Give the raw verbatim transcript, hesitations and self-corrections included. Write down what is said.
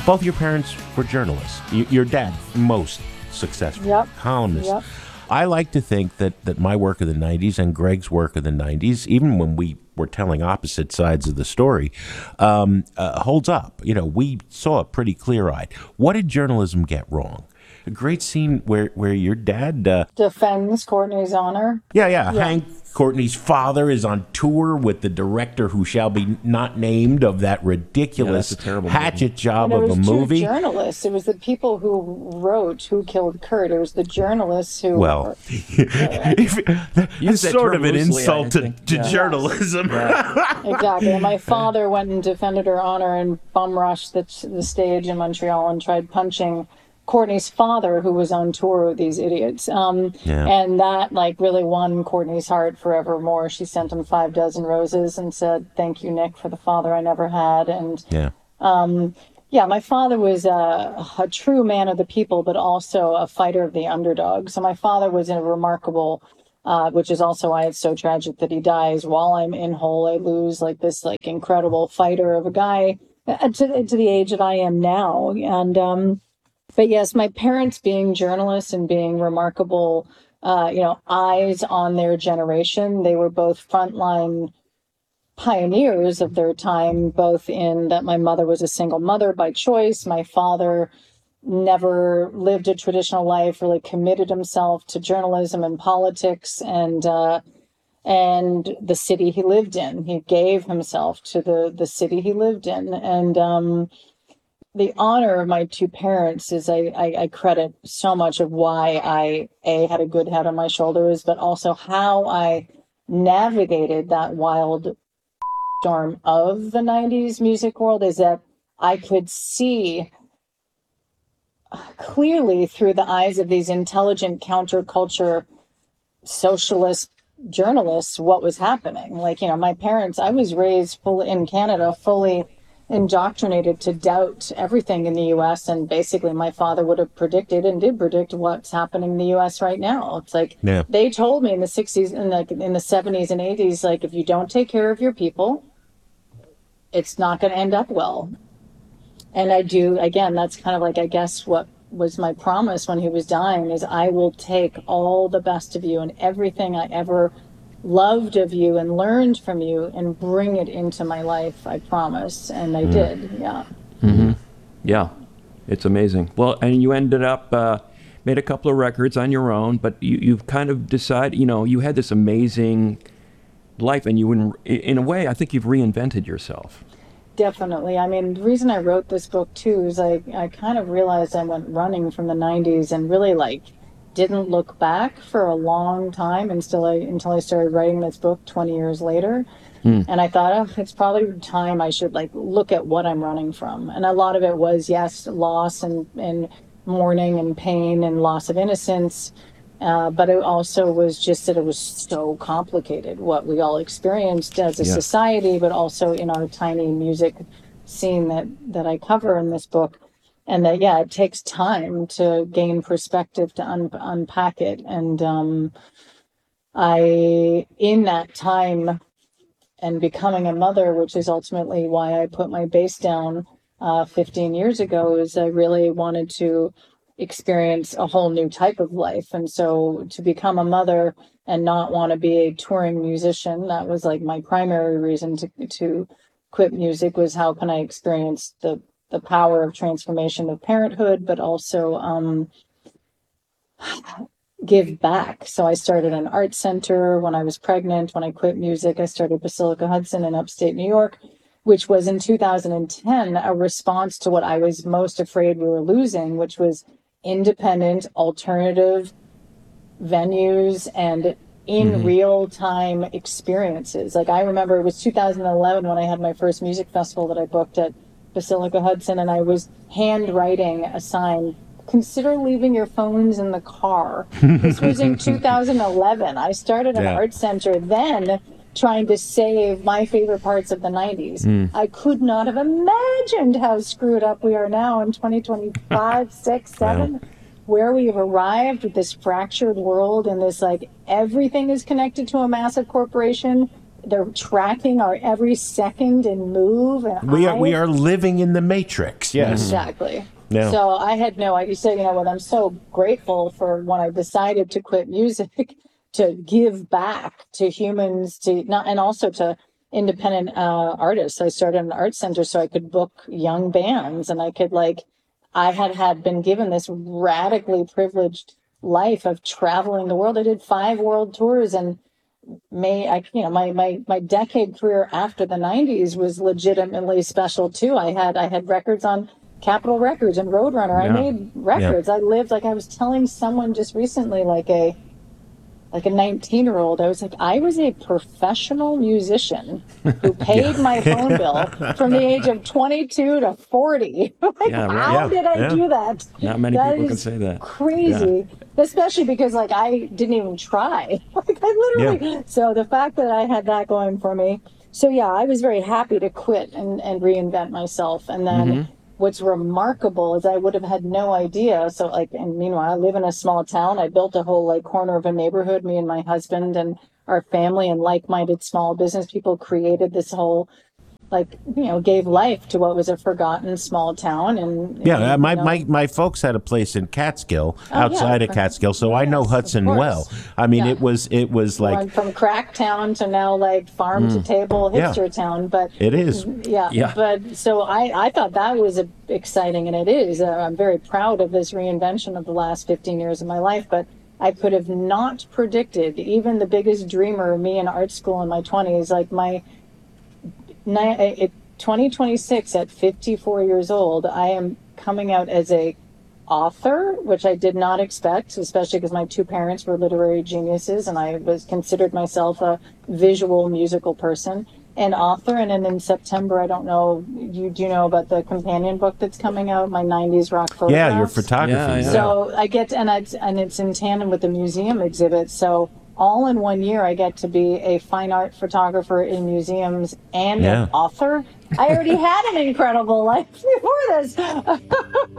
Both your parents were journalists. Y- your dad, most successful Yep. columnist. Yep. I like to think that, that my work of the nineties and Greg's work of the nineties, even when we were telling opposite sides of the story, um, uh, holds up. You know, we saw it pretty clear-eyed. What did journalism get wrong? A great scene where, where your dad... Uh, Defends Courtney's honor. yeah, yeah, Yeah. Hank, Courtney's father, is on tour with the director who shall be not named of that ridiculous Yeah, that's a terrible hatchet movie. job And it of was a two movie. journalists. It was the people who wrote Who Killed Kurt. It was the journalists who... Well, if, that's Use that sort term of an loosely, I insult to, think. to Yeah. journalism. Exactly. And my father went and defended her honor and bum rushed the, the stage in Montreal and tried punching Courtney's father, who was on tour with these idiots. Um, Yeah. And that like really won Courtney's heart forevermore. She sent him five dozen roses and said, "Thank you, Nick, for the father I never had." And Yeah. yeah, my father was a, a true man of the people, but also a fighter of the underdog. So my father was a remarkable, uh, which is also why it's so tragic that he dies while I'm in Hull. I lose like this like incredible fighter of a guy uh, to, to the age that I am now. And um, but yes, my parents being journalists and being remarkable, uh, you know, eyes on their generation. They were both frontline pioneers of their time, both in that my mother was a single mother by choice. My father never lived a traditional life, really committed himself to journalism and politics and uh, and the city he lived in. He gave himself to the, the city he lived in. And um, the honor of my two parents is I, I, I credit so much of why I, A, had a good head on my shoulders, but also how I navigated that wild storm of the nineties music world is that I could see clearly through the eyes of these intelligent counterculture socialist journalists what was happening. Like, you know, my parents, I was raised full in Canada, fully indoctrinated to doubt everything in the U S, and basically my father would have predicted and did predict what's happening in the U S right now. It's like Yeah. they told me in the sixties and like in the seventies and eighties, like if you don't take care of your people, it's not going to end up well. And I do, again, that's kind of like, I guess what was my promise when he was dying is I will take all the best of you and everything I ever loved of you and learned from you and bring it into my life. I promise. And I did. Yeah. Yeah, it's amazing. Well, and you ended up, uh, made a couple of records on your own, but you, you've kind of decided, you know, you had this amazing life and you, in, in a way, I think you've reinvented yourself. Definitely. I mean, the reason I wrote this book too is I, I kind of realized I went running from the nineties and really like didn't look back for a long time until I until I started writing this book twenty years later. Mm. And I thought, oh, it's probably time I should like look at what I'm running from. And a lot of it was, yes, loss and, and mourning and pain and loss of innocence. Uh, but it also was just that it was so complicated what we all experienced as a Yeah. society, but also in our tiny music scene that, that I cover in this book. And that, yeah, it takes time to gain perspective, to un- unpack it. And um, I, in that time and becoming a mother, which is ultimately why I put my bass down uh, fifteen years ago, is I really wanted to experience a whole new type of life. And so to become a mother and not want to be a touring musician, that was like my primary reason to to quit music, was how can I experience the the power of transformation of parenthood, but also um, give back. So I started an art center when I was pregnant. When I quit music, I started Basilica Hudson in upstate New York, which was in two thousand ten a response to what I was most afraid we were losing, which was independent, alternative venues and in mm-hmm. real time experiences. Like I remember it was two thousand eleven when I had my first music festival that I booked at Basilica Hudson, and I was handwriting a sign, consider leaving your phones in the car. This was in two thousand eleven. I started an Yeah. art center then trying to save my favorite parts of the nineties. Mm. I could not have imagined how screwed up we are now in twenty twenty-five, six, seven, Wow. where we have arrived with this fractured world and this like everything is connected to a massive corporation. they're tracking our every second and move. And We are I, we are living in the matrix. Yes. exactly. Yeah. So I had no idea. So, you know what? I'm so grateful for when I decided to quit music to give back to humans, to not, and also to independent uh, artists. I started an art center so I could book young bands, and I could like, I had had been given this radically privileged life of traveling the world. I did five world tours, and may I, you know, my my my decade career after the nineties was legitimately special too. I had I had records on Capitol Records and Roadrunner. I Yeah. made records. I lived like I was telling someone just recently, like a like a nineteen year old. I was like, I was a professional musician who paid my phone bill from the age of twenty-two to forty. Like, Yeah, right. how Yeah, did I yeah. do that? Not many That people can is say that. Crazy. Especially because like I didn't even try. Like I literally so the fact that I had that going for me. So yeah, I was very happy to quit and, and reinvent myself. And then Mm-hmm. what's remarkable is I would have had no idea. So like, and meanwhile, I live in a small town. I built a whole like corner of a neighborhood. Me and my husband and our family and like-minded small business people created this whole, like, you know, gave life to what was a forgotten small town. And Yeah, and, uh, my, you know, my my folks had a place in Catskill, Oh, yeah, outside of from- Catskill, so I know yes, of Hudson course. well. I mean, Yeah. it was it was like Going from crack town to now like farm to table Yeah. hipster town. But it is. yeah, Yeah. but so I, I thought that was a, exciting, and it is. Uh, I'm very proud of this reinvention of the last fifteen years of my life, but I could have not predicted, even the biggest dreamer of me in art school in my twenties, like my ni- it, twenty twenty-six at fifty-four years old, I am coming out as a author, which I did not expect, especially because my two parents were literary geniuses and I was considered myself a visual musical person, an author. And then in September, I don't know, you do you know about the companion book that's coming out, my nineties rock photographs? Yeah, your photography. Yeah, yeah. So I get, and it's, and it's in tandem with the museum exhibit. So all in one year, I get to be a fine art photographer in museums and Yeah. an author. I already had an incredible life before this.